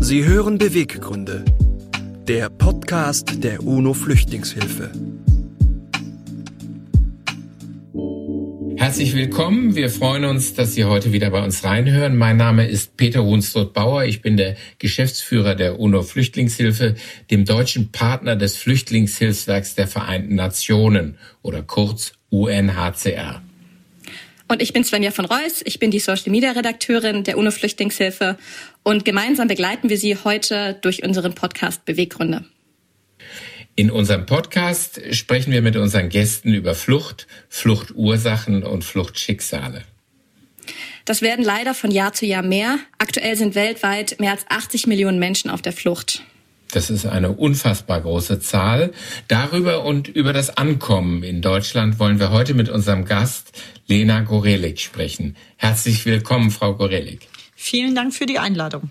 Sie hören Beweggründe, der Podcast der UNO-Flüchtlingshilfe. Herzlich willkommen. Wir freuen uns, dass Sie heute wieder bei uns reinhören. Mein Name ist Peter Hunsrud-Bauer. Ich bin der Geschäftsführer der UNO-Flüchtlingshilfe, dem deutschen Partner des Flüchtlingshilfswerks der Vereinten Nationen oder kurz UNHCR. Und ich bin Svenja von Reuss. Ich bin die Social-Media-Redakteurin der UNO-Flüchtlingshilfe und gemeinsam begleiten wir Sie heute durch unseren Podcast Beweggründe. In unserem Podcast sprechen wir mit unseren Gästen über Flucht, Fluchtursachen und Fluchtschicksale. Das werden leider von Jahr zu Jahr mehr. Aktuell sind weltweit mehr als 80 Millionen Menschen auf der Flucht. Das ist eine unfassbar große Zahl. Darüber und über das Ankommen in Deutschland wollen wir heute mit unserem Gast Lena Gorelik sprechen. Herzlich willkommen, Frau Gorelik. Vielen Dank für die Einladung.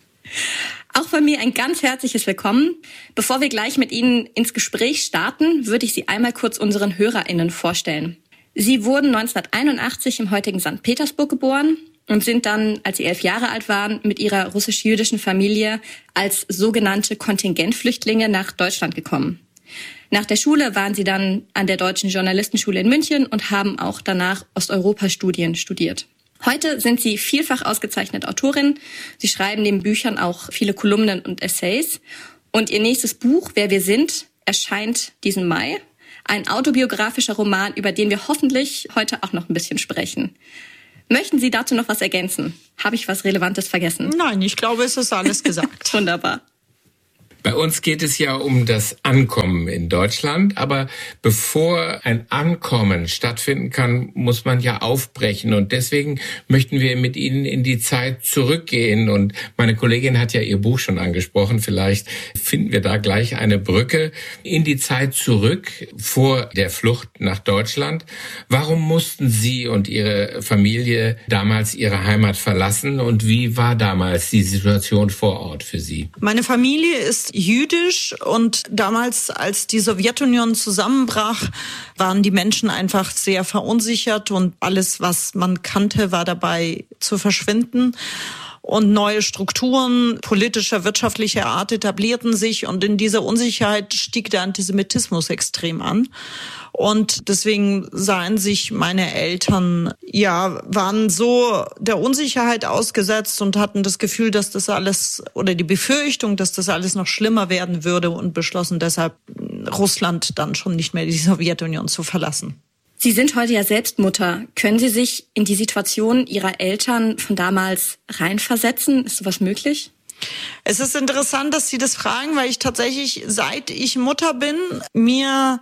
Auch von mir ein ganz herzliches Willkommen. Bevor wir gleich mit Ihnen ins Gespräch starten, würde ich Sie einmal kurz unseren HörerInnen vorstellen. Sie wurden 1981 im heutigen St. Petersburg geboren und sind dann, als Sie 11 Jahre alt waren, mit Ihrer russisch-jüdischen Familie als sogenannte Kontingentflüchtlinge nach Deutschland gekommen. Nach der Schule waren Sie dann an der Deutschen Journalistenschule in München und haben auch danach Osteuropa-Studien studiert. Heute sind Sie vielfach ausgezeichnete Autorin. Sie schreiben neben Büchern auch viele Kolumnen und Essays. Und Ihr nächstes Buch, Wer wir sind, erscheint diesen Mai. Ein autobiografischer Roman, über den wir hoffentlich heute auch noch ein bisschen sprechen. Möchten Sie dazu noch was ergänzen? Habe ich was Relevantes vergessen? Nein, ich glaube, es ist alles gesagt. Wunderbar. Bei uns geht es ja um das Ankommen in Deutschland, aber bevor ein Ankommen stattfinden kann, muss man ja aufbrechen und deswegen möchten wir mit Ihnen in die Zeit zurückgehen und meine Kollegin hat ja ihr Buch schon angesprochen, vielleicht finden wir da gleich eine Brücke in die Zeit zurück vor der Flucht nach Deutschland. Warum mussten Sie und Ihre Familie damals Ihre Heimat verlassen und wie war damals die Situation vor Ort für Sie? Meine Familie ist jüdisch und damals, als die Sowjetunion zusammenbrach, waren die Menschen einfach sehr verunsichert und alles, was man kannte, war dabei zu verschwinden. Und neue Strukturen politischer, wirtschaftlicher Art etablierten sich und in dieser Unsicherheit stieg der Antisemitismus extrem an. Und deswegen sahen sich meine Eltern, waren so der Unsicherheit ausgesetzt und hatten das Gefühl, dass das alles oder die Befürchtung, dass das alles noch schlimmer werden würde und beschlossen deshalb Russland dann schon nicht mehr die Sowjetunion zu verlassen. Sie sind heute ja selbst Mutter. Können Sie sich in die Situation Ihrer Eltern von damals reinversetzen? Ist sowas möglich? Es ist interessant, dass Sie das fragen, weil ich tatsächlich, seit ich Mutter bin, mir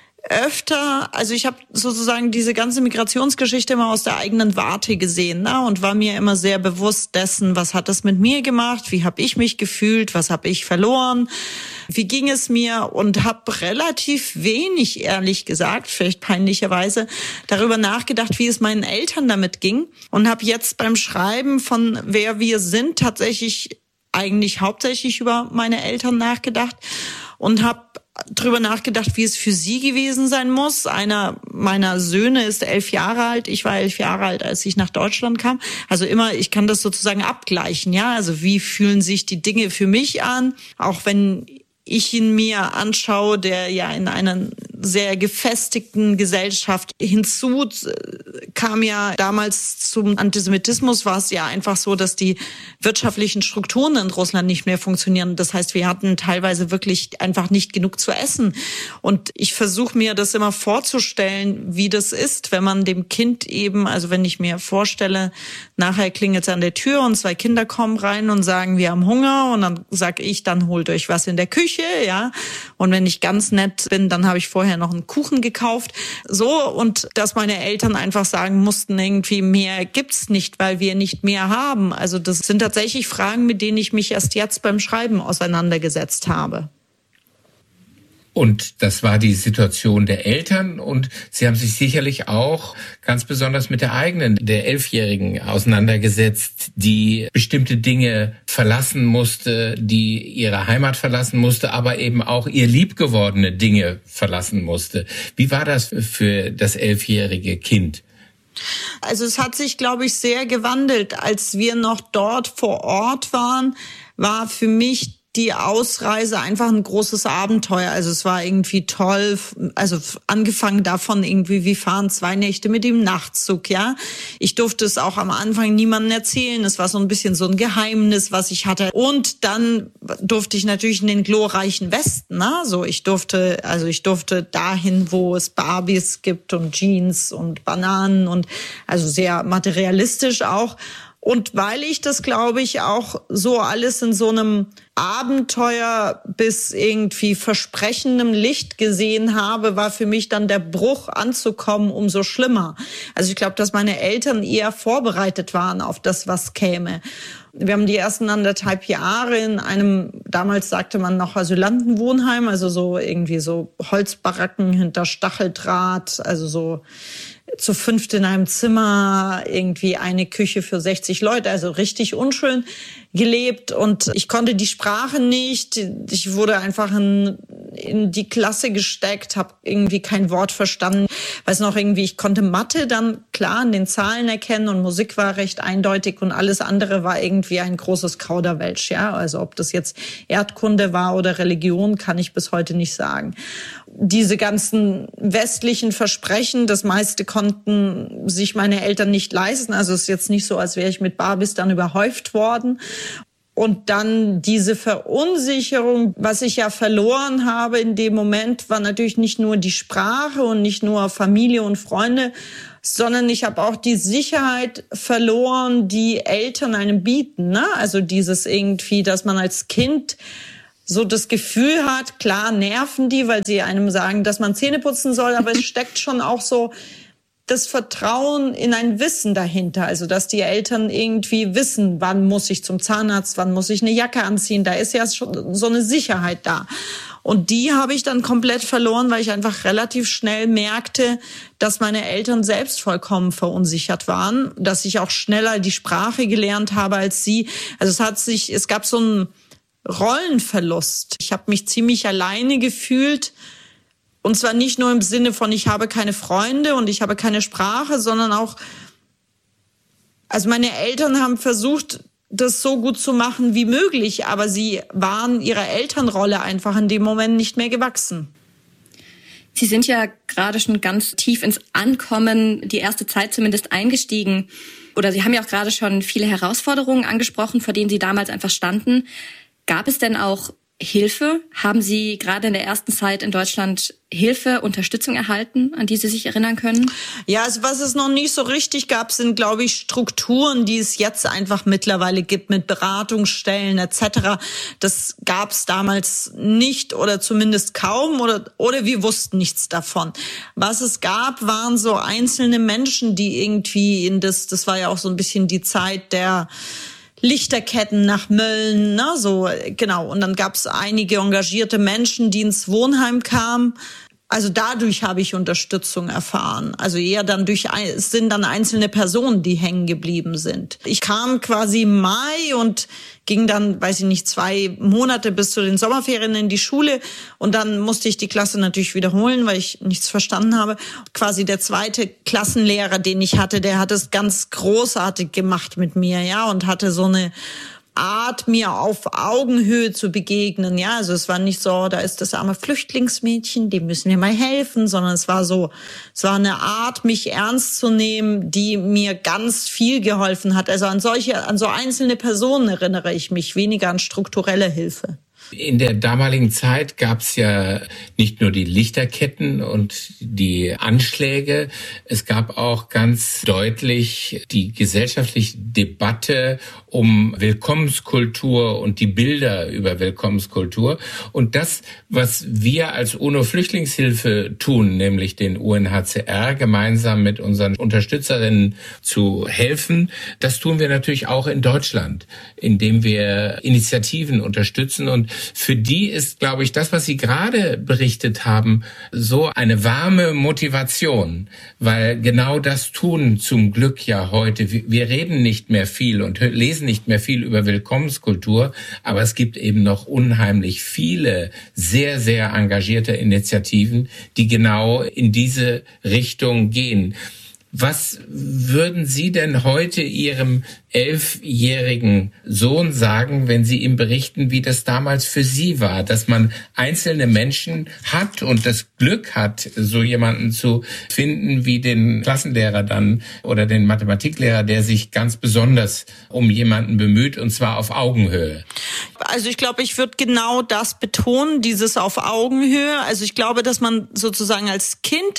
öfter, also ich habe sozusagen diese ganze Migrationsgeschichte immer aus der eigenen Warte gesehen, und war mir immer sehr bewusst dessen, was hat das mit mir gemacht, wie habe ich mich gefühlt, was habe ich verloren, wie ging es mir und habe relativ wenig, ehrlich gesagt, vielleicht peinlicherweise, darüber nachgedacht, wie es meinen Eltern damit ging und habe jetzt beim Schreiben von Wer wir sind tatsächlich eigentlich hauptsächlich über meine Eltern nachgedacht und habe drüber nachgedacht, wie es für sie gewesen sein muss. Einer meiner Söhne ist 11 Jahre alt. Ich war 11 Jahre alt, als ich nach Deutschland kam. Also immer, ich kann das sozusagen abgleichen, Also wie fühlen sich die Dinge für mich an? Auch wenn ich ihn mir anschaue, der ja in einer sehr gefestigten Gesellschaft hinzu kam ja damals zum Antisemitismus, war es ja einfach so, dass die wirtschaftlichen Strukturen in Russland nicht mehr funktionieren. Das heißt, wir hatten teilweise wirklich einfach nicht genug zu essen. Und ich versuche mir das immer vorzustellen, wie das ist, wenn man dem Kind eben, also wenn ich mir vorstelle, nachher klingelt es an der Tür und 2 Kinder kommen rein und sagen, wir haben Hunger und dann sage ich, dann holt euch was in der Küche, Und wenn ich ganz nett bin, dann habe ich vorher noch einen Kuchen gekauft. So, und dass meine Eltern einfach sagen mussten, irgendwie mehr gibt's nicht, weil wir nicht mehr haben. Also das sind tatsächlich Fragen, mit denen ich mich erst jetzt beim Schreiben auseinandergesetzt habe. Und das war die Situation der Eltern und Sie haben sich sicherlich auch ganz besonders mit der eigenen, der 11-Jährigen auseinandergesetzt, die bestimmte Dinge verlassen musste, die ihre Heimat verlassen musste, aber eben auch ihr liebgewordene Dinge verlassen musste. Wie war das für das 11-jährige Kind? Also es hat sich, glaube ich, sehr gewandelt. Als wir noch dort vor Ort waren, war für mich die Ausreise einfach ein großes Abenteuer. Also es war irgendwie toll, also angefangen davon irgendwie, wir fahren 2 Nächte mit dem Nachtzug, ja. Ich durfte es auch am Anfang niemandem erzählen. Es war so ein bisschen so ein Geheimnis, was ich hatte. Und dann durfte ich natürlich in den glorreichen Westen, ne? So, ich durfte dahin, wo es Barbies gibt und Jeans und Bananen und also sehr materialistisch auch. Und weil ich das, glaube ich, auch so alles in so einem Abenteuer bis irgendwie versprechendem Licht gesehen habe, war für mich dann der Bruch anzukommen umso schlimmer. Also ich glaube, dass meine Eltern eher vorbereitet waren auf das, was käme. Wir haben die ersten 1,5 Jahre in einem, damals sagte man noch Asylantenwohnheim, also so irgendwie so Holzbaracken hinter Stacheldraht, also so zu 5 in einem Zimmer, irgendwie eine Küche für 60 Leute, also richtig unschön gelebt. Und ich konnte die Sprache nicht. Ich wurde einfach in die Klasse gesteckt, habe irgendwie kein Wort verstanden. Weiß noch irgendwie, ich konnte Mathe dann klar in den Zahlen erkennen und Musik war recht eindeutig und alles andere war irgendwie ein großes Kauderwelsch. Ja, also ob das jetzt Erdkunde war oder Religion, kann ich bis heute nicht sagen. Diese ganzen westlichen Versprechen, das meiste konnten sich meine Eltern nicht leisten. Also es ist jetzt nicht so, als wäre ich mit Barbies dann überhäuft worden. Und dann diese Verunsicherung, was ich ja verloren habe in dem Moment, war natürlich nicht nur die Sprache und nicht nur Familie und Freunde, sondern ich habe auch die Sicherheit verloren, die Eltern einem bieten, ne? Also dieses irgendwie, dass man als Kind so das Gefühl hat, klar nerven die, weil sie einem sagen, dass man Zähne putzen soll, aber es steckt schon auch so das Vertrauen in ein Wissen dahinter. Also, dass die Eltern irgendwie wissen, wann muss ich zum Zahnarzt, wann muss ich eine Jacke anziehen. Da ist ja schon so eine Sicherheit da. Und die habe ich dann komplett verloren, weil ich einfach relativ schnell merkte, dass meine Eltern selbst vollkommen verunsichert waren, dass ich auch schneller die Sprache gelernt habe als sie. Also es gab so einen Rollenverlust. Ich habe mich ziemlich alleine gefühlt. Und zwar nicht nur im Sinne von, ich habe keine Freunde und ich habe keine Sprache, sondern auch, also meine Eltern haben versucht, das so gut zu machen wie möglich, aber sie waren ihrer Elternrolle einfach in dem Moment nicht mehr gewachsen. Sie sind ja gerade schon ganz tief ins Ankommen, die erste Zeit zumindest eingestiegen. Oder Sie haben ja auch gerade schon viele Herausforderungen angesprochen, vor denen Sie damals einfach standen. Gab es denn auch Hilfe? Haben Sie gerade in der ersten Zeit in Deutschland Hilfe, Unterstützung erhalten, an die Sie sich erinnern können? Ja, also was es noch nicht so richtig gab, sind, glaube ich, Strukturen, die es jetzt einfach mittlerweile gibt mit Beratungsstellen etc. Das gab es damals nicht oder zumindest kaum oder wir wussten nichts davon. Was es gab, waren so einzelne Menschen, die irgendwie das war ja auch so ein bisschen die Zeit der Lichterketten nach Mölln, ne, so, genau. Und dann gab es einige engagierte Menschen, die ins Wohnheim kamen. Also dadurch habe ich Unterstützung erfahren. Also eher dann es sind dann einzelne Personen, die hängen geblieben sind. Ich kam quasi im Mai und ging dann, 2 Monate bis zu den Sommerferien in die Schule. Und dann musste ich die Klasse natürlich wiederholen, weil ich nichts verstanden habe. Quasi der zweite Klassenlehrer, den ich hatte, der hat es ganz großartig gemacht mit mir, ja, und hatte so eine Art, mir auf Augenhöhe zu begegnen. Ja, also es war nicht so, da ist das arme Flüchtlingsmädchen, dem müssen wir mal helfen, sondern es war eine Art, mich ernst zu nehmen, die mir ganz viel geholfen hat. Also an so einzelne Personen erinnere ich mich, weniger an strukturelle Hilfe. In der damaligen Zeit gab es ja nicht nur die Lichterketten und die Anschläge, es gab auch ganz deutlich die gesellschaftliche Debatte um Willkommenskultur und die Bilder über Willkommenskultur. Und das, was wir als UNO-Flüchtlingshilfe tun, nämlich den UNHCR gemeinsam mit unseren Unterstützerinnen zu helfen, das tun wir natürlich auch in Deutschland, indem wir Initiativen unterstützen. Und für die ist, glaube ich, das, was Sie gerade berichtet haben, so eine warme Motivation, weil genau das tun zum Glück ja heute. Wir reden nicht mehr viel und lesen nicht mehr viel über Willkommenskultur, aber es gibt eben noch unheimlich viele sehr, sehr engagierte Initiativen, die genau in diese Richtung gehen. Was würden Sie denn heute Ihrem 11-jährigen Sohn sagen, wenn Sie ihm berichten, wie das damals für Sie war, dass man einzelne Menschen hat und das Glück hat, so jemanden zu finden wie den Klassenlehrer dann oder den Mathematiklehrer, der sich ganz besonders um jemanden bemüht, und zwar auf Augenhöhe? Also ich glaube, ich würde genau das betonen, dieses auf Augenhöhe. Also ich glaube, dass man sozusagen als Kind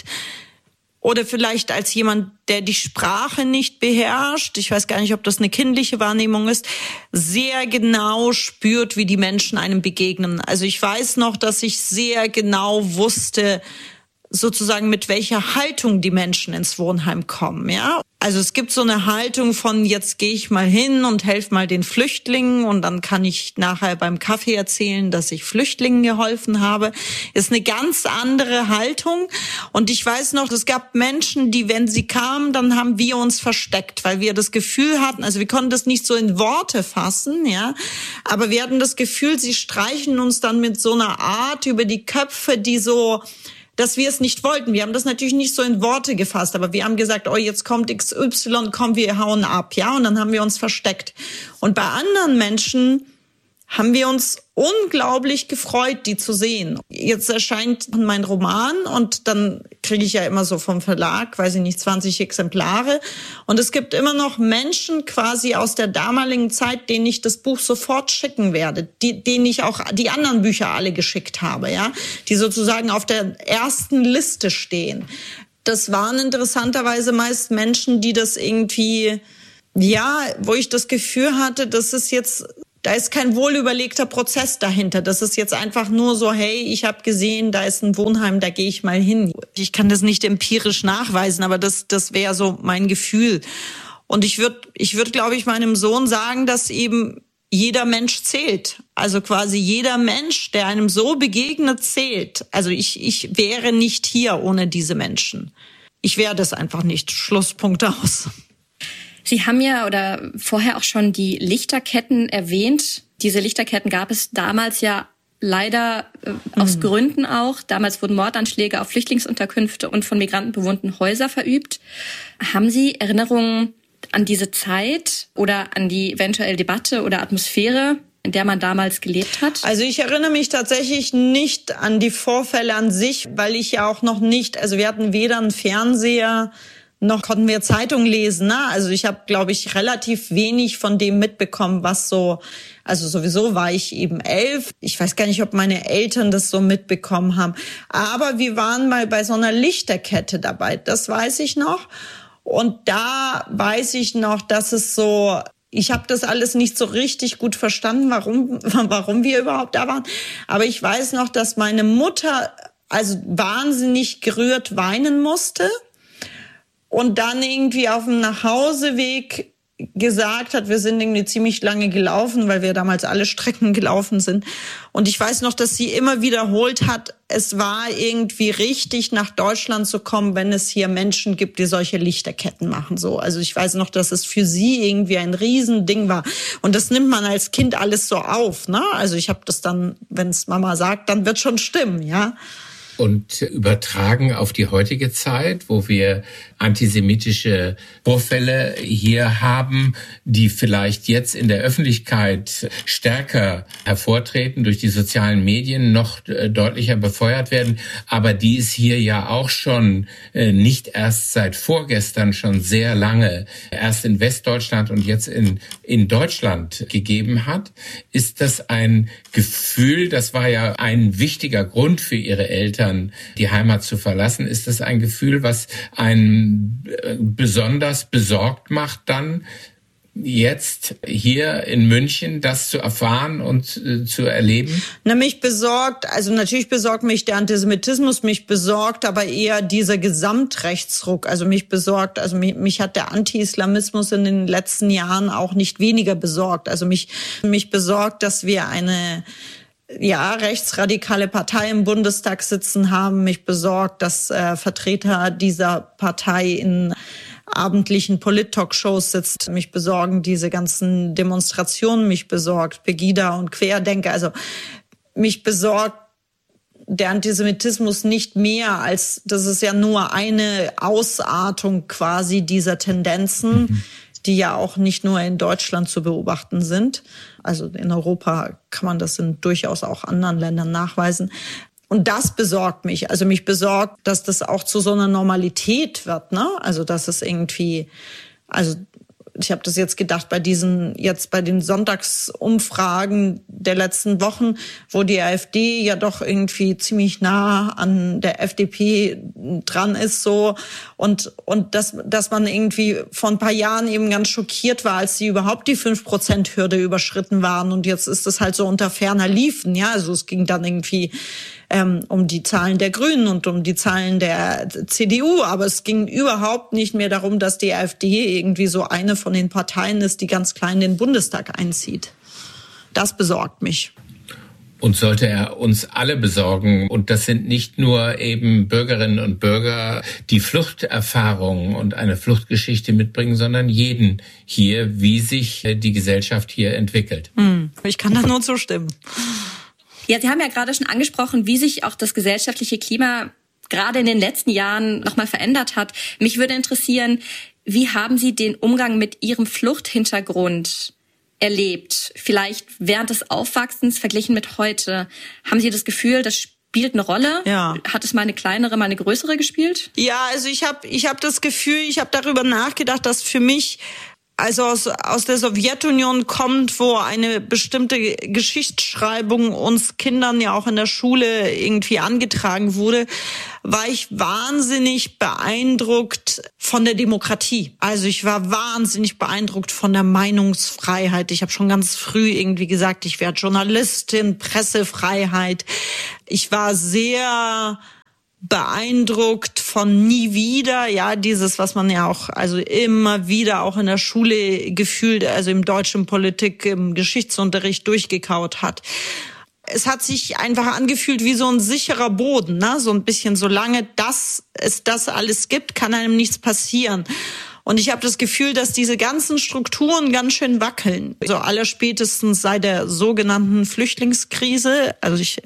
oder vielleicht als jemand, der die Sprache nicht beherrscht, ich weiß gar nicht, ob das eine kindliche Wahrnehmung ist, sehr genau spürt, wie die Menschen einem begegnen. Also ich weiß noch, dass ich sehr genau wusste, sozusagen mit welcher Haltung die Menschen ins Wohnheim kommen, ja. Also es gibt so eine Haltung von, jetzt gehe ich mal hin und helfe mal den Flüchtlingen und dann kann ich nachher beim Kaffee erzählen, dass ich Flüchtlingen geholfen habe. Ist eine ganz andere Haltung. Und ich weiß noch, es gab Menschen, die, wenn sie kamen, dann haben wir uns versteckt, weil wir das Gefühl hatten, also wir konnten das nicht so in Worte fassen, ja, aber wir hatten das Gefühl, sie streichen uns dann mit so einer Art über die Köpfe, die so, dass wir es nicht wollten. Wir haben das natürlich nicht so in Worte gefasst, aber wir haben gesagt, oh, jetzt kommt XY, komm, wir hauen ab, ja, und dann haben wir uns versteckt. Und bei anderen Menschen haben wir uns unglaublich gefreut, die zu sehen. Jetzt erscheint mein Roman und dann kriege ich ja immer so vom Verlag, weiß ich nicht, 20 Exemplare. Und es gibt immer noch Menschen quasi aus der damaligen Zeit, denen ich das Buch sofort schicken werde, denen ich auch die anderen Bücher alle geschickt habe, ja, die sozusagen auf der ersten Liste stehen. Das waren interessanterweise meist Menschen, die das irgendwie, ja, wo ich das Gefühl hatte, das ist jetzt, da ist kein wohlüberlegter Prozess dahinter. Das ist jetzt einfach nur so, hey, ich habe gesehen, da ist ein Wohnheim, da gehe ich mal hin. Ich kann das nicht empirisch nachweisen, aber das wäre so mein Gefühl. Und ich würd, glaube ich, meinem Sohn sagen, dass eben jeder Mensch zählt. Also quasi jeder Mensch, der einem so begegnet, zählt. Also ich wäre nicht hier ohne diese Menschen. Ich wäre das einfach nicht. Schlusspunkt aus. Sie haben ja oder vorher auch schon die Lichterketten erwähnt. Diese Lichterketten gab es damals ja leider aus Gründen auch. Damals wurden Mordanschläge auf Flüchtlingsunterkünfte und von Migranten bewohnten Häuser verübt. Haben Sie Erinnerungen an diese Zeit oder an die eventuelle Debatte oder Atmosphäre, in der man damals gelebt hat? Also ich erinnere mich tatsächlich nicht an die Vorfälle an sich, weil ich ja auch noch nicht, also wir hatten weder einen Fernseher, noch konnten wir Zeitung lesen, ne? Also ich habe, glaube ich, relativ wenig von dem mitbekommen, was so, also sowieso war ich eben 11. Ich weiß gar nicht, ob meine Eltern das so mitbekommen haben. Aber wir waren mal bei so einer Lichterkette dabei, das weiß ich noch. Und da weiß ich noch, dass es so, ich habe das alles nicht so richtig gut verstanden, warum wir überhaupt da waren. Aber ich weiß noch, dass meine Mutter also wahnsinnig gerührt weinen musste. Und dann irgendwie auf dem Nachhauseweg gesagt hat, wir sind irgendwie ziemlich lange gelaufen, weil wir damals alle Strecken gelaufen sind. Und ich weiß noch, dass sie immer wiederholt hat, es war irgendwie richtig, nach Deutschland zu kommen, wenn es hier Menschen gibt, die solche Lichterketten machen. So, also ich weiß noch, dass es für sie irgendwie ein Riesending war. Und das nimmt man als Kind alles so auf, ne? Also ich habe das dann, wenn es Mama sagt, dann wird schon stimmen, ja. Und übertragen auf die heutige Zeit, wo wir antisemitische Vorfälle hier haben, die vielleicht jetzt in der Öffentlichkeit stärker hervortreten, durch die sozialen Medien noch deutlicher befeuert werden, aber die es hier ja auch schon nicht erst seit vorgestern, schon sehr lange, erst in Westdeutschland und jetzt in Deutschland gegeben hat. Ist das ein Gefühl, das war ja ein wichtiger Grund für Ihre Eltern, die Heimat zu verlassen, ist das ein Gefühl, was einen besonders besorgt macht, dann jetzt hier in München das zu erfahren und zu erleben? Mich besorgt, also natürlich besorgt mich der Antisemitismus, mich besorgt aber eher dieser Gesamtrechtsruck. Also mich besorgt, also mich hat der Anti-Islamismus in den letzten Jahren auch nicht weniger besorgt. Also mich besorgt, dass wir eine rechtsradikale Partei im Bundestag sitzen haben. Mich besorgt, dass Vertreter dieser Partei in abendlichen Polit-Talkshows sitzt. Mich besorgen diese ganzen Demonstrationen, mich besorgt Pegida und Querdenker. Also mich besorgt der Antisemitismus nicht mehr als, das ist ja nur eine Ausartung quasi dieser Tendenzen, die ja auch nicht nur in Deutschland zu beobachten sind. Also in Europa kann man das in durchaus auch anderen Ländern nachweisen. Und das besorgt mich. Also mich besorgt, dass das auch zu so einer Normalität wird, ne? Also dass es irgendwie, also ich habe das jetzt gedacht bei den Sonntagsumfragen der letzten Wochen, wo die AfD ja doch irgendwie ziemlich nah an der FDP dran ist, so. Und dass man irgendwie vor ein paar Jahren eben ganz schockiert war, als sie überhaupt die 5%-Hürde überschritten waren. Und jetzt ist das halt so unter ferner Liefen, ja. Also es ging dann irgendwie um die Zahlen der Grünen und um die Zahlen der CDU. Aber es ging überhaupt nicht mehr darum, dass die AfD irgendwie so eine von den Parteien ist, die ganz klein den Bundestag einzieht. Das besorgt mich. Und sollte er uns alle besorgen. Und das sind nicht nur eben Bürgerinnen und Bürger, die Fluchterfahrungen und eine Fluchtgeschichte mitbringen, sondern jeden hier, wie sich die Gesellschaft hier entwickelt. Ich kann da nur zustimmen. Ja, Sie haben ja gerade schon angesprochen, wie sich auch das gesellschaftliche Klima gerade in den letzten Jahren nochmal verändert hat. Mich würde interessieren, wie haben Sie den Umgang mit Ihrem Fluchthintergrund erlebt? Vielleicht während des Aufwachsens verglichen mit heute. Haben Sie das Gefühl, das spielt eine Rolle? Ja. Hat es mal eine kleinere, mal eine größere gespielt? Ja, also ich hab das Gefühl, ich habe darüber nachgedacht, dass für mich, also aus der Sowjetunion kommt, wo eine bestimmte Geschichtsschreibung uns Kindern ja auch in der Schule irgendwie angetragen wurde, war ich wahnsinnig beeindruckt von der Demokratie. Also ich war wahnsinnig beeindruckt von der Meinungsfreiheit. Ich habe schon ganz früh irgendwie gesagt, ich werde Journalistin, Pressefreiheit. Ich war sehr beeindruckt von nie wieder, ja, dieses, was man ja auch, also immer wieder auch in der Schule gefühlt, also im deutschen Politik, im Geschichtsunterricht durchgekaut hat. Es hat sich einfach angefühlt wie so ein sicherer Boden, ne, so ein bisschen, solange es das alles gibt, kann einem nichts passieren. Und ich habe das Gefühl, dass diese ganzen Strukturen ganz schön wackeln. Also allerspätestens seit der sogenannten Flüchtlingskrise, also ich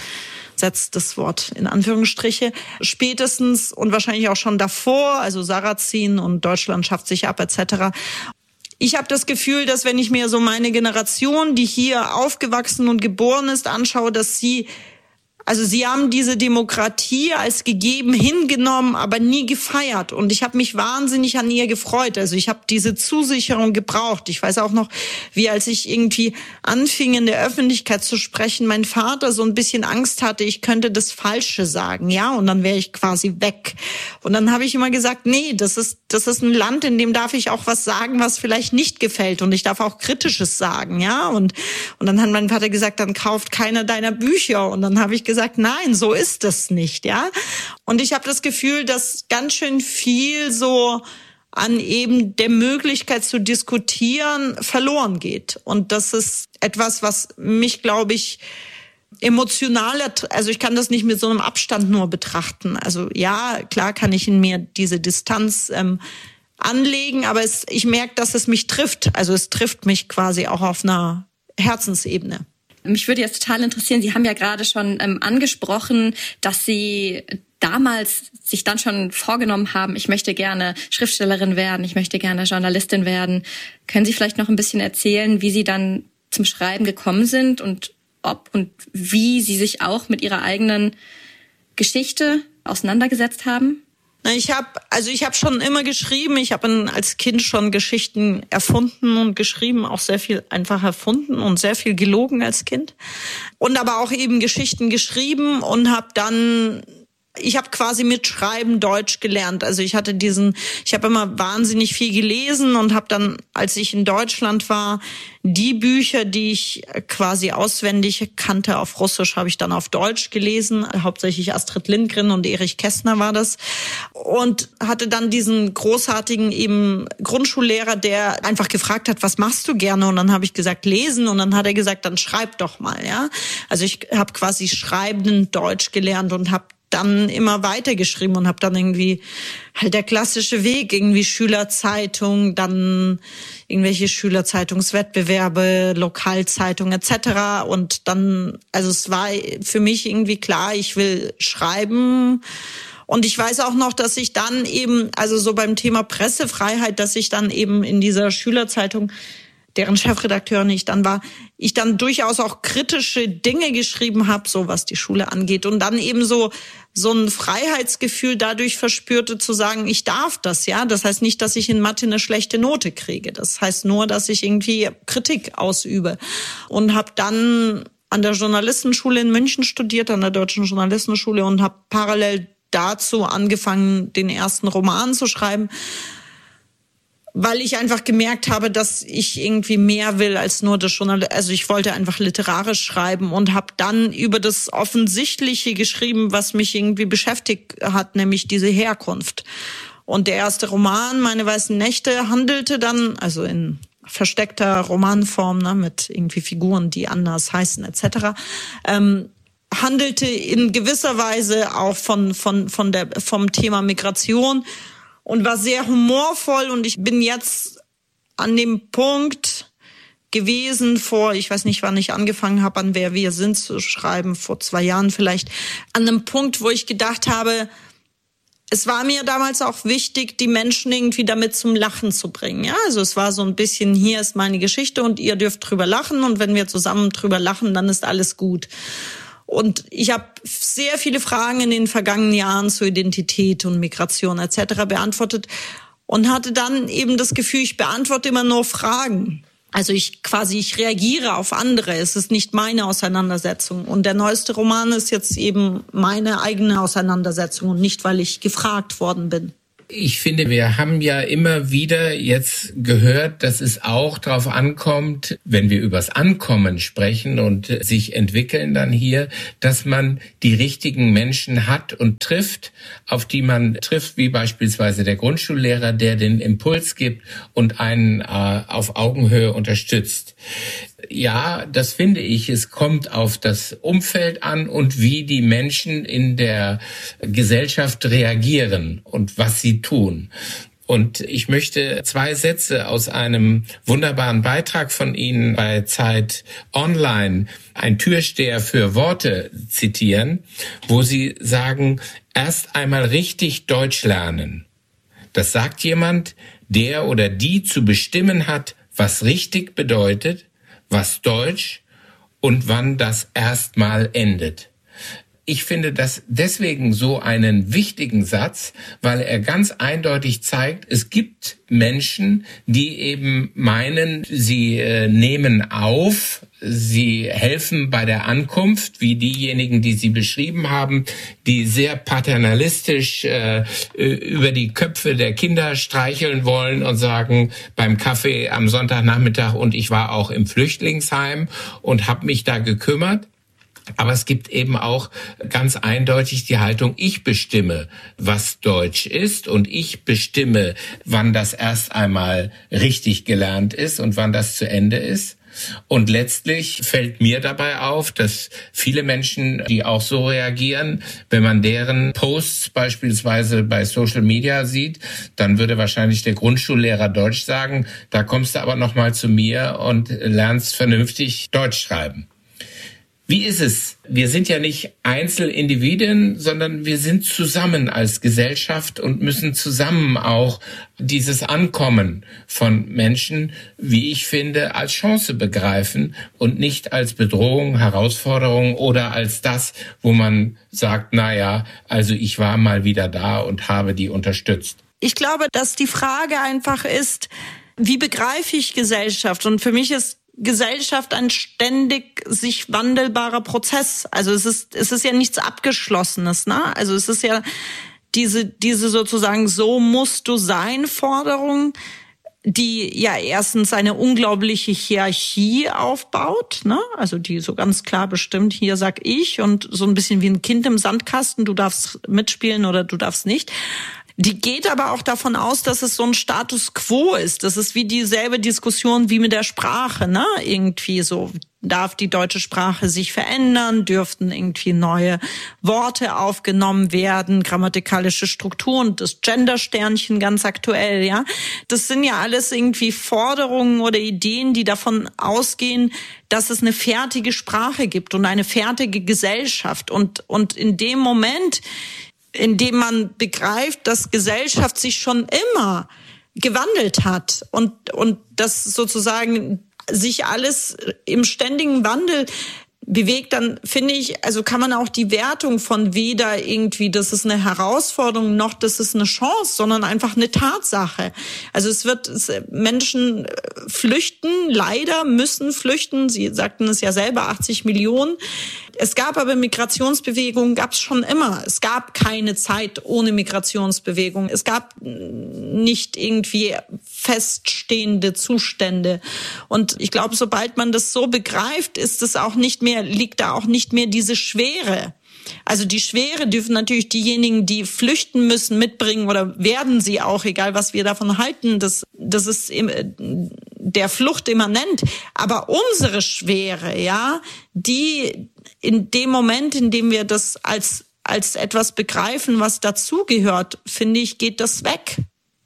setzt das Wort in Anführungsstriche, spätestens und wahrscheinlich auch schon davor, also Sarrazin und Deutschland schafft sich ab etc. Ich habe das Gefühl, dass wenn ich mir so meine Generation, die hier aufgewachsen und geboren ist, anschaue, dass sie haben diese Demokratie als gegeben hingenommen, aber nie gefeiert. Und ich habe mich wahnsinnig an ihr gefreut. Also ich habe diese Zusicherung gebraucht. Ich weiß auch noch, wie als ich irgendwie anfing, in der Öffentlichkeit zu sprechen, mein Vater so ein bisschen Angst hatte, ich könnte das Falsche sagen, ja, und dann wäre ich quasi weg. Und dann habe ich immer gesagt, nee, das ist ein Land, in dem darf ich auch was sagen, was vielleicht nicht gefällt. Und ich darf auch Kritisches sagen, ja. Und dann hat mein Vater gesagt, dann kauft keiner deiner Bücher. Und dann habe ich gesagt, nein, so ist das nicht, ja. Und ich habe das Gefühl, dass ganz schön viel so an eben der Möglichkeit zu diskutieren verloren geht. Und das ist etwas, was mich, glaube ich, emotionaler, also ich kann das nicht mit so einem Abstand nur betrachten. Also ja, klar kann ich in mir diese Distanz anlegen, aber ich merke, dass es mich trifft. Also es trifft mich quasi auch auf einer Herzensebene. Mich würde jetzt total interessieren, Sie haben ja gerade schon angesprochen, dass Sie damals sich dann schon vorgenommen haben, ich möchte gerne Schriftstellerin werden, ich möchte gerne Journalistin werden. Können Sie vielleicht noch ein bisschen erzählen, wie Sie dann zum Schreiben gekommen sind und ob und wie Sie sich auch mit Ihrer eigenen Geschichte auseinandergesetzt haben? Ich habe schon immer geschrieben. Ich habe als Kind schon Geschichten erfunden und geschrieben, auch sehr viel einfach erfunden und sehr viel gelogen als Kind. Und aber auch eben Geschichten geschrieben und ich habe quasi mit Schreiben Deutsch gelernt. Also ich habe immer wahnsinnig viel gelesen und habe dann, als ich in Deutschland war, die Bücher, die ich quasi auswendig kannte auf Russisch, habe ich dann auf Deutsch gelesen. Hauptsächlich Astrid Lindgren und Erich Kästner war das. Und hatte dann diesen großartigen eben Grundschullehrer, der einfach gefragt hat, was machst du gerne? Und dann habe ich gesagt, lesen. Und dann hat er gesagt, dann schreib doch mal, ja. Also ich habe quasi schreibend Deutsch gelernt und habe dann immer weitergeschrieben und habe dann irgendwie halt der klassische Weg, irgendwie Schülerzeitung, dann irgendwelche Schülerzeitungswettbewerbe, Lokalzeitung etc. Und dann, also es war für mich irgendwie klar, ich will schreiben. Und ich weiß auch noch, dass ich dann eben, also so beim Thema Pressefreiheit, dass ich dann eben in dieser Schülerzeitung, deren Chefredakteurin ich dann war, ich dann durchaus auch kritische Dinge geschrieben habe, so was die Schule angeht. Und dann eben so ein Freiheitsgefühl dadurch verspürte, zu sagen, ich darf das, ja. Das heißt nicht, dass ich in Mathe eine schlechte Note kriege. Das heißt nur, dass ich irgendwie Kritik ausübe. Und habe dann an der Journalistenschule in München studiert, an der Deutschen Journalistenschule, und habe parallel dazu angefangen, den ersten Roman zu schreiben, weil ich einfach gemerkt habe, dass ich irgendwie mehr will als nur das Journalismus. Also ich wollte einfach literarisch schreiben und habe dann über das Offensichtliche geschrieben, was mich irgendwie beschäftigt hat, nämlich diese Herkunft. Und der erste Roman, Meine weißen Nächte, handelte dann, also in versteckter Romanform, ne, mit irgendwie Figuren, die anders heißen etc., handelte in gewisser Weise auch vom Thema Migration und war sehr humorvoll. Und ich bin jetzt an dem Punkt gewesen ich weiß nicht, wann ich angefangen habe, an Wer wir sind zu schreiben, vor 2 Jahren vielleicht, an einem Punkt, wo ich gedacht habe, es war mir damals auch wichtig, die Menschen irgendwie damit zum Lachen zu bringen. Ja, also es war so ein bisschen, hier ist meine Geschichte und ihr dürft drüber lachen, und wenn wir zusammen drüber lachen, dann ist alles gut. Und ich habe sehr viele Fragen in den vergangenen Jahren zu Identität und Migration etc. beantwortet und hatte dann eben das Gefühl, ich beantworte immer nur Fragen. Also ich reagiere auf andere. Es ist nicht meine Auseinandersetzung. Und der neueste Roman ist jetzt eben meine eigene Auseinandersetzung und nicht, weil ich gefragt worden bin. Ich finde, wir haben ja immer wieder jetzt gehört, dass es auch darauf ankommt, wenn wir übers Ankommen sprechen und sich entwickeln dann hier, dass man die richtigen Menschen hat und trifft, auf die man trifft, wie beispielsweise der Grundschullehrer, der den Impuls gibt und einen auf Augenhöhe unterstützt. Ja, das finde ich. Es kommt auf das Umfeld an und wie die Menschen in der Gesellschaft reagieren und was sie tun. Und ich möchte 2 Sätze aus einem wunderbaren Beitrag von Ihnen bei Zeit Online, ein Türsteher für Worte, zitieren, wo Sie sagen, erst einmal richtig Deutsch lernen. Das sagt jemand, der oder die zu bestimmen hat, was richtig bedeutet, was Deutsch und wann das erstmal endet. Ich finde das deswegen so einen wichtigen Satz, weil er ganz eindeutig zeigt, es gibt Menschen, die eben meinen, sie nehmen auf, sie helfen bei der Ankunft, wie diejenigen, die Sie beschrieben haben, die sehr paternalistisch über die Köpfe der Kinder streicheln wollen und sagen, beim Kaffee am Sonntagnachmittag, und ich war auch im Flüchtlingsheim und habe mich da gekümmert. Aber es gibt eben auch ganz eindeutig die Haltung, ich bestimme, was Deutsch ist, und ich bestimme, wann das erst einmal richtig gelernt ist und wann das zu Ende ist. Und letztlich fällt mir dabei auf, dass viele Menschen, die auch so reagieren, wenn man deren Posts beispielsweise bei Social Media sieht, dann würde wahrscheinlich der Grundschullehrer Deutsch sagen, da kommst du aber noch mal zu mir und lernst vernünftig Deutsch schreiben. Wie ist es? Wir sind ja nicht Einzelindividuen, sondern wir sind zusammen als Gesellschaft und müssen zusammen auch dieses Ankommen von Menschen, wie ich finde, als Chance begreifen und nicht als Bedrohung, Herausforderung oder als das, wo man sagt, naja, also ich war mal wieder da und habe die unterstützt. Ich glaube, dass die Frage einfach ist, wie begreife ich Gesellschaft? Und für mich ist Gesellschaft ein ständig sich wandelbarer Prozess. Also es ist ja nichts Abgeschlossenes, ne? Also es ist ja diese sozusagen so musst du sein Forderung, die ja erstens eine unglaubliche Hierarchie aufbaut, ne? Also die so ganz klar bestimmt, hier sag ich, und so ein bisschen wie ein Kind im Sandkasten, du darfst mitspielen oder du darfst nicht. Die geht aber auch davon aus, dass es so ein Status quo ist. Das ist wie dieselbe Diskussion wie mit der Sprache, ne? Irgendwie so, darf die deutsche Sprache sich verändern? Dürften irgendwie neue Worte aufgenommen werden? Grammatikalische Strukturen, das Gender-Sternchen ganz aktuell, ja? Das sind ja alles irgendwie Forderungen oder Ideen, die davon ausgehen, dass es eine fertige Sprache gibt und eine fertige Gesellschaft. Und in dem Moment, in dem man begreift, dass Gesellschaft sich schon immer gewandelt hat und dass sozusagen sich alles im ständigen Wandel bewegt, dann finde ich, also kann man auch die Wertung von weder irgendwie, das ist eine Herausforderung, noch das ist eine Chance, sondern einfach eine Tatsache. Also Menschen flüchten, leider müssen flüchten. Sie sagten es ja selber, 80 Millionen. Es gab aber Migrationsbewegungen, gab es schon immer. Es gab keine Zeit ohne Migrationsbewegung. Es gab nicht irgendwie feststehende Zustände. Und ich glaube, sobald man das so begreift, liegt da auch nicht mehr diese Schwere. Also die Schwere dürfen natürlich diejenigen, die flüchten müssen, mitbringen oder werden sie auch, egal was wir davon halten. Das ist der Flucht immanent. Aber unsere Schwere, ja, die in dem Moment, in dem wir das als etwas begreifen, was dazugehört, finde ich, geht das weg.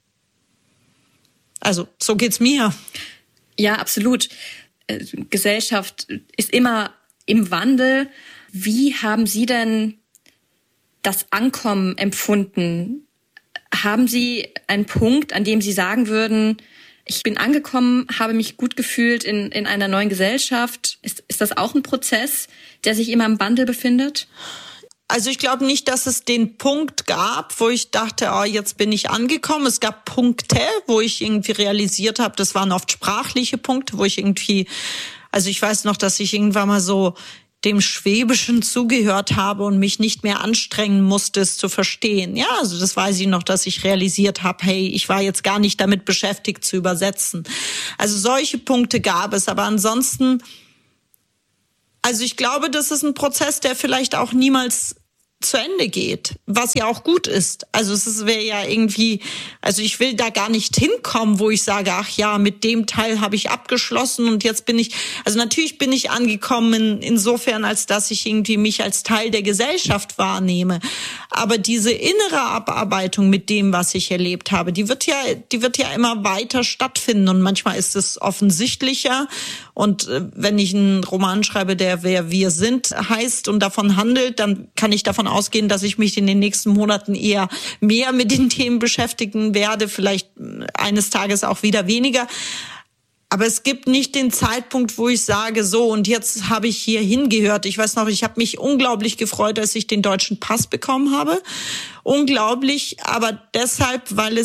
Also so geht's mir. Ja, absolut. Gesellschaft ist immer im Wandel. Wie haben Sie denn das Ankommen empfunden? Haben Sie einen Punkt, an dem Sie sagen würden, ich bin angekommen, habe mich gut gefühlt in einer neuen Gesellschaft? Ist das auch ein Prozess, der sich immer im Wandel befindet? Also ich glaube nicht, dass es den Punkt gab, wo ich dachte, jetzt bin ich angekommen. Es gab Punkte, wo ich irgendwie realisiert habe, das waren oft sprachliche Punkte, wo ich irgendwie, also ich weiß noch, dass ich irgendwann mal so dem Schwäbischen zugehört habe und mich nicht mehr anstrengen musste, es zu verstehen. Ja, also das weiß ich noch, dass ich realisiert habe, hey, ich war jetzt gar nicht damit beschäftigt zu übersetzen. Also solche Punkte gab es, aber ansonsten, also ich glaube, das ist ein Prozess, der vielleicht auch niemals zu Ende geht, was ja auch gut ist. Also es wäre ja irgendwie, also ich will da gar nicht hinkommen, wo ich sage, ach ja, mit dem Teil habe ich abgeschlossen und jetzt bin ich, also natürlich bin ich angekommen insofern, als dass ich irgendwie mich als Teil der Gesellschaft wahrnehme. Aber diese innere Abarbeitung mit dem, was ich erlebt habe, die wird ja immer weiter stattfinden und manchmal ist es offensichtlicher. Und wenn ich einen Roman schreibe, der Wer wir sind heißt und davon handelt, dann kann ich davon ausgehen, dass ich mich in den nächsten Monaten eher mehr mit den Themen beschäftigen werde, vielleicht eines Tages auch wieder weniger. Aber es gibt nicht den Zeitpunkt, wo ich sage, so, und jetzt habe ich hier hingehört. Ich weiß noch, ich habe mich unglaublich gefreut, als ich den deutschen Pass bekommen habe. Unglaublich, aber deshalb, weil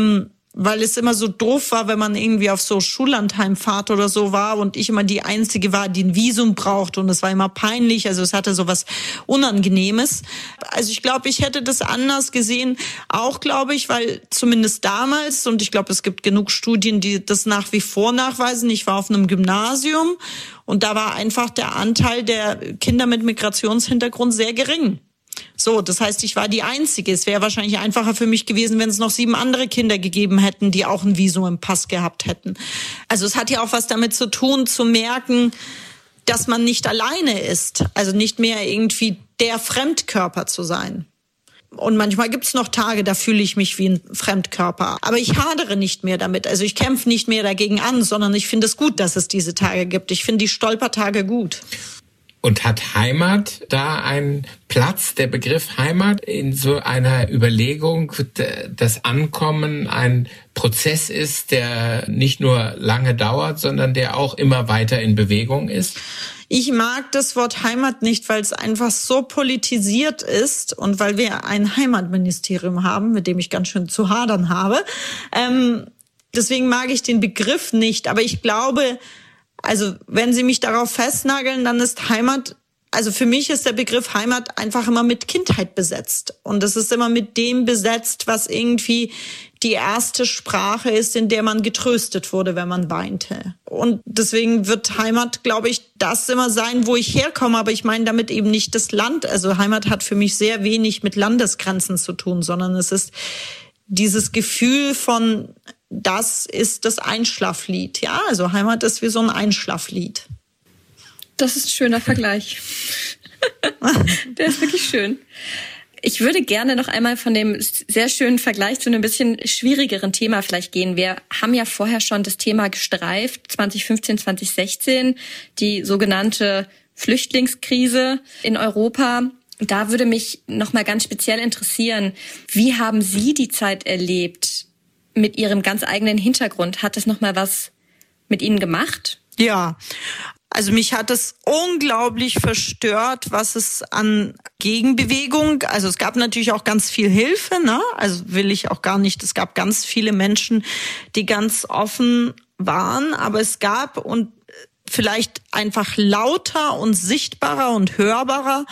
es immer so doof war, wenn man irgendwie auf so Schullandheimfahrt oder so war und ich immer die Einzige war, die ein Visum braucht und es war immer peinlich, also es hatte so was Unangenehmes. Also ich glaube, ich hätte das anders gesehen, auch glaube ich, weil zumindest damals, und ich glaube, es gibt genug Studien, die das nach wie vor nachweisen, ich war auf einem Gymnasium und da war einfach der Anteil der Kinder mit Migrationshintergrund sehr gering. So, das heißt, ich war die Einzige. Es wäre wahrscheinlich einfacher für mich gewesen, wenn es noch 7 andere Kinder gegeben hätten, die auch ein Visum im Pass gehabt hätten. Also es hat ja auch was damit zu tun, zu merken, dass man nicht alleine ist. Also nicht mehr irgendwie der Fremdkörper zu sein. Und manchmal gibt's noch Tage, da fühle ich mich wie ein Fremdkörper. Aber ich hadere nicht mehr damit. Also ich kämpfe nicht mehr dagegen an, sondern ich finde es gut, dass es diese Tage gibt. Ich finde die Stolpertage gut. Und hat Heimat da einen Platz, der Begriff Heimat, in so einer Überlegung, dass Ankommen ein Prozess ist, der nicht nur lange dauert, sondern der auch immer weiter in Bewegung ist? Ich mag das Wort Heimat nicht, weil es einfach so politisiert ist und weil wir ein Heimatministerium haben, mit dem ich ganz schön zu hadern habe. Deswegen mag ich den Begriff nicht, aber ich glaube, also wenn Sie mich darauf festnageln, dann ist Heimat, also für mich ist der Begriff Heimat einfach immer mit Kindheit besetzt. Und es ist immer mit dem besetzt, was irgendwie die erste Sprache ist, in der man getröstet wurde, wenn man weinte. Und deswegen wird Heimat, glaube ich, das immer sein, wo ich herkomme. Aber ich meine damit eben nicht das Land. Also Heimat hat für mich sehr wenig mit Landesgrenzen zu tun, sondern es ist dieses Gefühl von, das ist das Einschlaflied. Ja, also Heimat ist wie so ein Einschlaflied. Das ist ein schöner Vergleich. Der ist wirklich schön. Ich würde gerne noch einmal von dem sehr schönen Vergleich zu einem bisschen schwierigeren Thema vielleicht gehen. Wir haben ja vorher schon das Thema gestreift, 2015, 2016, die sogenannte Flüchtlingskrise in Europa. Da würde mich noch mal ganz speziell interessieren, wie haben Sie die Zeit erlebt mit Ihrem ganz eigenen Hintergrund? Hat das noch mal was mit Ihnen gemacht? Ja, also mich hat es unglaublich verstört, was es an Gegenbewegung, also es gab natürlich auch ganz viel Hilfe, ne? Also will ich auch gar nicht, es gab ganz viele Menschen, die ganz offen waren, aber es gab und vielleicht einfach lauter und sichtbarer und hörbarer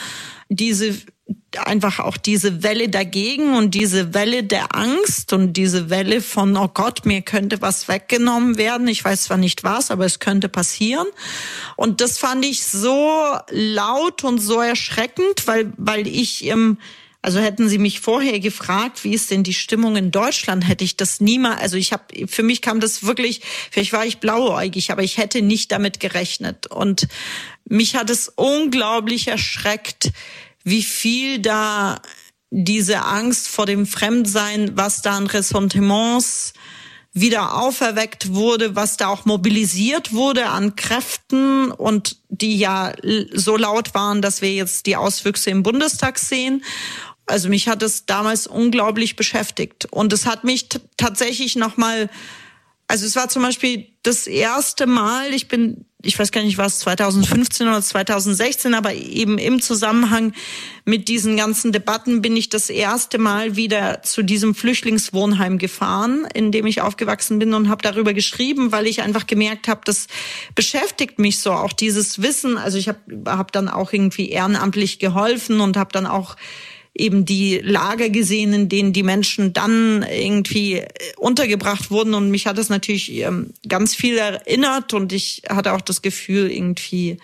einfach auch diese Welle dagegen und diese Welle der Angst und diese Welle von, oh Gott, mir könnte was weggenommen werden. Ich weiß zwar nicht was, aber es könnte passieren. Und das fand ich so laut und so erschreckend, weil ich also hätten Sie mich vorher gefragt, wie ist denn die Stimmung in Deutschland, hätte ich das niemals, also für mich kam das wirklich, vielleicht war ich blauäugig, aber ich hätte nicht damit gerechnet. Und mich hat es unglaublich erschreckt, wie viel da diese Angst vor dem Fremdsein, was da an Ressentiments wieder auferweckt wurde, was da auch mobilisiert wurde an Kräften und die ja so laut waren, dass wir jetzt die Auswüchse im Bundestag sehen. Also mich hat es damals unglaublich beschäftigt. Und es hat mich tatsächlich nochmal, also es war zum Beispiel das erste Mal, ich weiß gar nicht, was 2015 oder 2016, aber eben im Zusammenhang mit diesen ganzen Debatten bin ich das erste Mal wieder zu diesem Flüchtlingswohnheim gefahren, in dem ich aufgewachsen bin und habe darüber geschrieben, weil ich einfach gemerkt habe, das beschäftigt mich so, auch dieses Wissen. Also ich habe dann auch irgendwie ehrenamtlich geholfen und habe dann auch eben die Lager gesehen, in denen die Menschen dann irgendwie untergebracht wurden. Und mich hat das natürlich ganz viel erinnert und ich hatte auch das Gefühl, irgendwie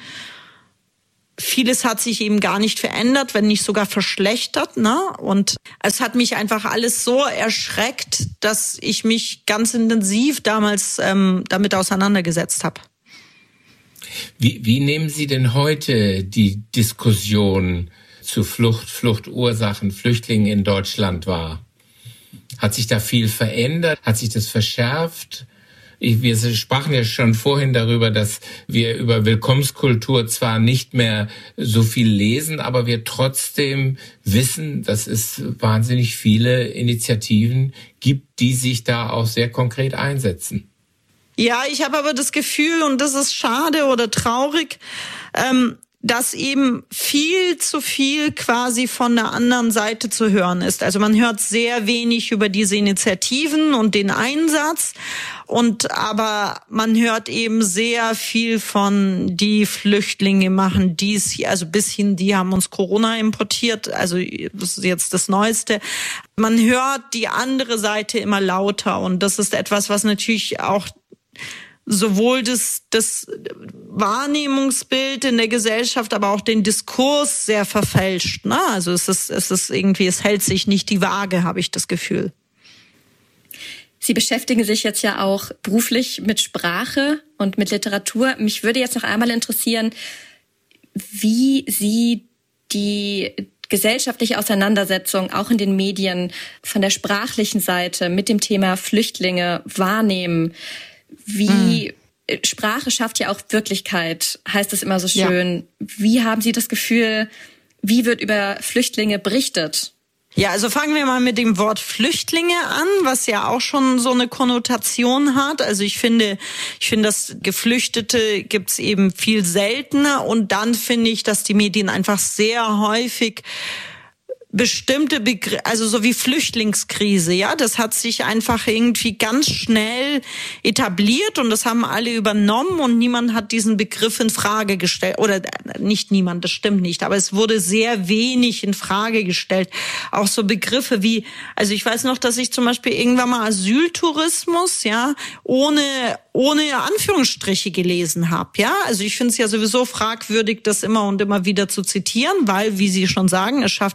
vieles hat sich eben gar nicht verändert, wenn nicht sogar verschlechtert, ne? Und es hat mich einfach alles so erschreckt, dass ich mich ganz intensiv damals damit auseinandergesetzt habe. Wie nehmen Sie denn heute die Diskussion zu Fluchtursachen, Flüchtlingen in Deutschland wahr? Hat sich da viel verändert? Hat sich das verschärft? Wir sprachen ja schon vorhin darüber, dass wir über Willkommenskultur zwar nicht mehr so viel lesen, aber wir trotzdem wissen, dass es wahnsinnig viele Initiativen gibt, die sich da auch sehr konkret einsetzen. Ja, ich habe aber das Gefühl, und das ist schade oder traurig, dass eben viel zu viel quasi von der anderen Seite zu hören ist. Also man hört sehr wenig über diese Initiativen und den Einsatz, aber man hört eben sehr viel von die Flüchtlinge machen dies, also bis hin, die haben uns Corona importiert, also das ist jetzt das Neueste. Man hört die andere Seite immer lauter und das ist etwas, was natürlich auch sowohl das Wahrnehmungsbild in der Gesellschaft, aber auch den Diskurs sehr verfälscht. Ne? Also es ist irgendwie, es hält sich nicht die Waage, habe ich das Gefühl. Sie beschäftigen sich jetzt ja auch beruflich mit Sprache und mit Literatur. Mich würde jetzt noch einmal interessieren, wie Sie die gesellschaftliche Auseinandersetzung auch in den Medien von der sprachlichen Seite mit dem Thema Flüchtlinge wahrnehmen. Wie Sprache schafft ja auch Wirklichkeit, heißt es immer so schön. Ja. Wie haben Sie das Gefühl, wie wird über Flüchtlinge berichtet? Ja, also fangen wir mal mit dem Wort Flüchtlinge an, was ja auch schon so eine Konnotation hat. Also ich finde, dass Geflüchtete gibt's eben viel seltener und dann finde ich, dass die Medien einfach sehr häufig bestimmte Begriffe, also so wie Flüchtlingskrise, ja, das hat sich einfach irgendwie ganz schnell etabliert und das haben alle übernommen und niemand hat diesen Begriff in Frage gestellt, oder nicht niemand, das stimmt nicht, aber es wurde sehr wenig in Frage gestellt. Auch so Begriffe wie, also ich weiß noch, dass ich zum Beispiel irgendwann mal Asyltourismus, ja, ohne Anführungsstriche gelesen habe, ja, also ich finde es ja sowieso fragwürdig, das immer und immer wieder zu zitieren, weil, wie Sie schon sagen, es schafft wirklich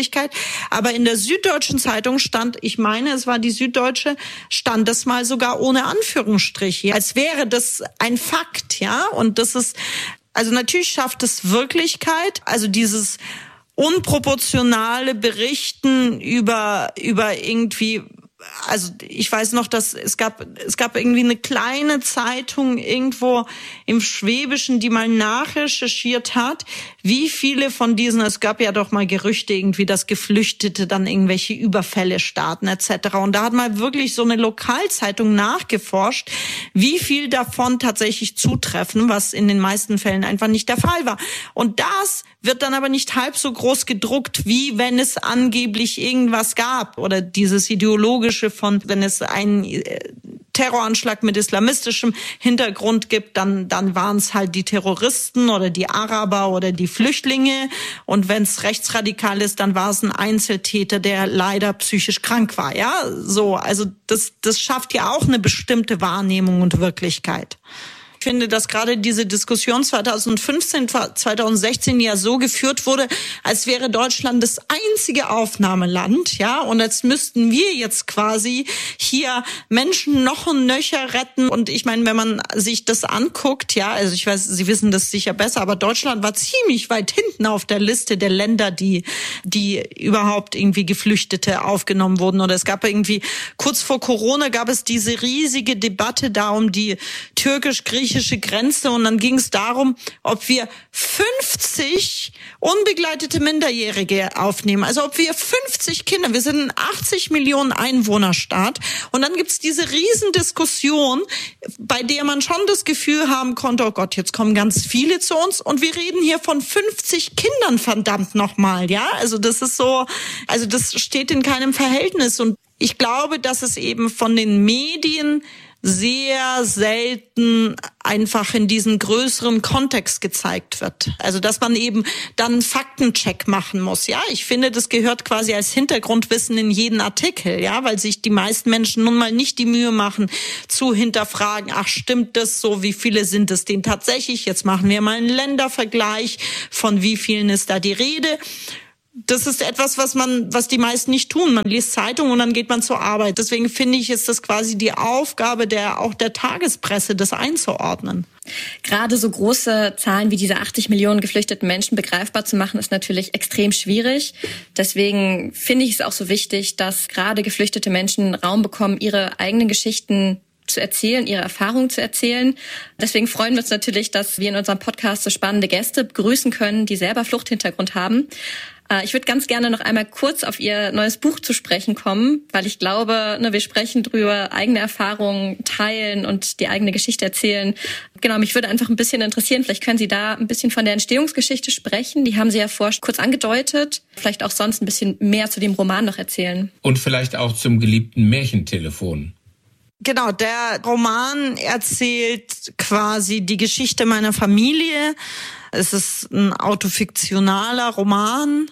Wirklichkeit. Aber in der Süddeutschen Zeitung stand, ich meine, es war die Süddeutsche, stand das mal sogar ohne Anführungsstriche, als wäre das ein Fakt, ja. Und das ist, also natürlich schafft es Wirklichkeit, also dieses unproportionale Berichten über irgendwie, also ich weiß noch, dass es gab irgendwie eine kleine Zeitung irgendwo im Schwäbischen, die mal nachrecherchiert hat, wie viele von diesen, es gab ja doch mal Gerüchte irgendwie, dass Geflüchtete dann irgendwelche Überfälle starten etc. Und da hat mal wirklich so eine Lokalzeitung nachgeforscht, wie viel davon tatsächlich zutreffen, was in den meisten Fällen einfach nicht der Fall war. Und das wird dann aber nicht halb so groß gedruckt, wie wenn es angeblich irgendwas gab oder dieses ideologische von, wenn es einen Terroranschlag mit islamistischem Hintergrund gibt, dann waren es halt die Terroristen oder die Araber oder die Flüchtlinge. Und wenn es rechtsradikal ist, dann war es ein Einzeltäter, der leider psychisch krank war. Ja, so, also das schafft ja auch eine bestimmte Wahrnehmung und Wirklichkeit. Ich finde, dass gerade diese Diskussion 2015, 2016 ja so geführt wurde, als wäre Deutschland das einzige Aufnahmeland, ja, und als müssten wir jetzt quasi hier Menschen noch und nöcher retten. Und ich meine, wenn man sich das anguckt, ja, also ich weiß, Sie wissen das sicher besser, aber Deutschland war ziemlich weit hinten auf der Liste der Länder, die überhaupt irgendwie Geflüchtete aufgenommen wurden. Oder es gab irgendwie, kurz vor Corona gab es diese riesige Debatte da um die türkisch-griechische Grenze und dann ging es darum, ob wir 50 unbegleitete Minderjährige aufnehmen. Also ob wir 50 Kinder, wir sind ein 80 Millionen Einwohnerstaat und dann gibt's diese Riesendiskussion, bei der man schon das Gefühl haben konnte, oh Gott, jetzt kommen ganz viele zu uns und wir reden hier von 50 Kindern, verdammt nochmal, ja? Also das ist so, also das steht in keinem Verhältnis und ich glaube, dass es eben von den Medien sehr selten einfach in diesen größeren Kontext gezeigt wird. Also dass man eben dann einen Faktencheck machen muss. Ja, ich finde, das gehört quasi als Hintergrundwissen in jeden Artikel, ja, weil sich die meisten Menschen nun mal nicht die Mühe machen zu hinterfragen, ach, stimmt das so, wie viele sind es denn tatsächlich? Jetzt machen wir mal einen Ländervergleich, von wie vielen ist da die Rede. Das ist etwas, was die meisten nicht tun. Man liest Zeitungen und dann geht man zur Arbeit. Deswegen finde ich, ist das quasi die Aufgabe auch der Tagespresse, das einzuordnen. Gerade so große Zahlen wie diese 80 Millionen geflüchteten Menschen begreifbar zu machen, ist natürlich extrem schwierig. Deswegen finde ich es auch so wichtig, dass gerade geflüchtete Menschen Raum bekommen, ihre eigenen Geschichten zu erzählen, ihre Erfahrungen zu erzählen. Deswegen freuen wir uns natürlich, dass wir in unserem Podcast so spannende Gäste begrüßen können, die selber Fluchthintergrund haben. Ich würde ganz gerne noch einmal kurz auf Ihr neues Buch zu sprechen kommen, weil ich glaube, wir sprechen drüber, eigene Erfahrungen teilen und die eigene Geschichte erzählen. Genau, mich würde einfach ein bisschen interessieren, vielleicht können Sie da ein bisschen von der Entstehungsgeschichte sprechen. Die haben Sie ja vorher kurz angedeutet. Vielleicht auch sonst ein bisschen mehr zu dem Roman noch erzählen. Und vielleicht auch zum geliebten Märchentelefon. Genau, der Roman erzählt quasi die Geschichte meiner Familie. Es ist ein autofiktionaler Roman,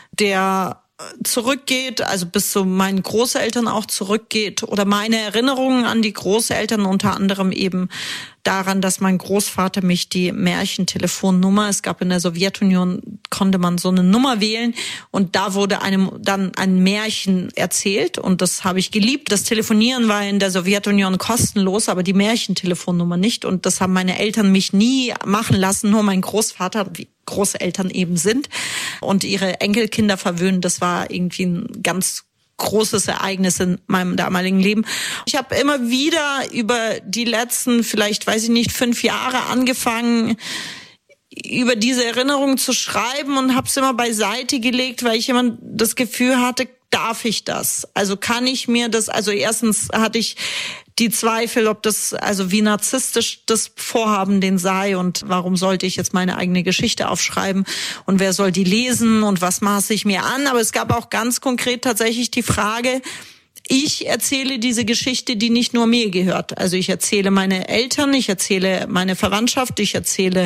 der zurückgeht, also bis zu meinen Großeltern auch zurückgeht oder meine Erinnerungen an die Großeltern, unter anderem eben daran, dass mein Großvater mich die Märchentelefonnummer, es gab in der Sowjetunion, konnte man so eine Nummer wählen und da wurde einem dann ein Märchen erzählt und das habe ich geliebt. Das Telefonieren war in der Sowjetunion kostenlos, aber die Märchentelefonnummer nicht und das haben meine Eltern mich nie machen lassen, nur mein Großvater, wie Großeltern eben sind und ihre Enkelkinder verwöhnen. Das war irgendwie ein ganz großes Ereignis in meinem damaligen Leben. Ich habe immer wieder über die letzten, vielleicht, 5 Jahre angefangen, über diese Erinnerungen zu schreiben und habe es immer beiseite gelegt, weil ich immer das Gefühl hatte, darf ich das? Also kann ich mir das, also erstens hatte ich die Zweifel, ob das, also wie narzisstisch das Vorhaben denn sei und warum sollte ich jetzt meine eigene Geschichte aufschreiben und wer soll die lesen und was maße ich mir an? Aber es gab auch ganz konkret tatsächlich die Frage, ich erzähle diese Geschichte, die nicht nur mir gehört. Also ich erzähle meine Eltern, ich erzähle meine Verwandtschaft, ich erzähle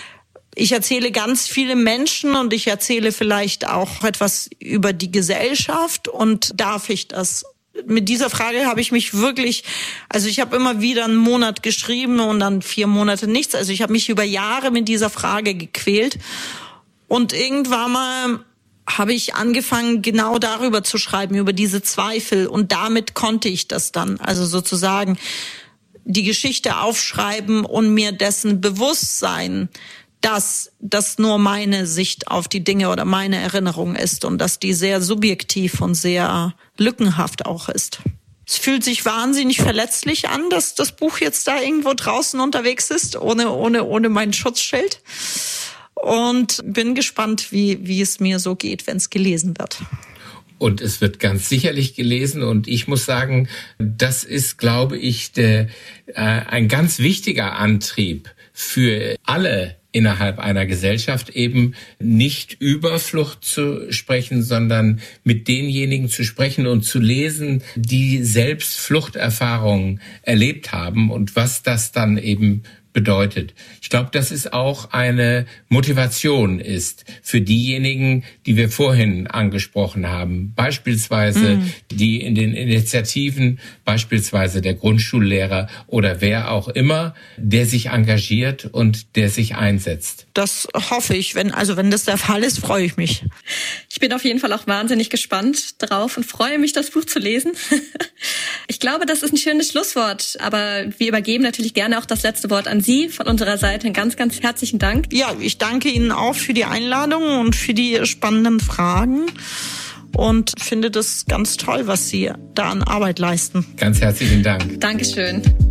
ganz viele Menschen und ich erzähle vielleicht auch etwas über die Gesellschaft und darf ich das? Mit dieser Frage habe ich mich wirklich, also ich habe immer wieder einen Monat geschrieben und dann 4 Monate nichts. Also ich habe mich über Jahre mit dieser Frage gequält und irgendwann mal habe ich angefangen, genau darüber zu schreiben, über diese Zweifel. Und damit konnte ich das dann, also sozusagen die Geschichte aufschreiben und mir dessen bewusst sein, dass das nur meine Sicht auf die Dinge oder meine Erinnerung ist und dass die sehr subjektiv und sehr lückenhaft auch ist. Es fühlt sich wahnsinnig verletzlich an, dass das Buch jetzt da irgendwo draußen unterwegs ist, ohne mein Schutzschild. Und bin gespannt, wie es mir so geht, wenn es gelesen wird. Und es wird ganz sicherlich gelesen. Und ich muss sagen, das ist, glaube ich, ein ganz wichtiger Antrieb für alle innerhalb einer Gesellschaft, eben nicht über Flucht zu sprechen, sondern mit denjenigen zu sprechen und zu lesen, die selbst Fluchterfahrungen erlebt haben und was das dann eben bedeutet. Ich glaube, dass es auch eine Motivation ist für diejenigen, die wir vorhin angesprochen haben. Beispielsweise die in den Initiativen, beispielsweise der Grundschullehrer oder wer auch immer, der sich engagiert und der sich einsetzt. Das hoffe ich. Wenn das der Fall ist, freue ich mich. Ich bin auf jeden Fall auch wahnsinnig gespannt drauf und freue mich, das Buch zu lesen. Ich glaube, das ist ein schönes Schlusswort, aber wir übergeben natürlich gerne auch das letzte Wort an Sie. Von unserer Seite einen ganz, ganz herzlichen Dank. Ja, ich danke Ihnen auch für die Einladung und für die spannenden Fragen und finde das ganz toll, was Sie da an Arbeit leisten. Ganz herzlichen Dank. Dankeschön.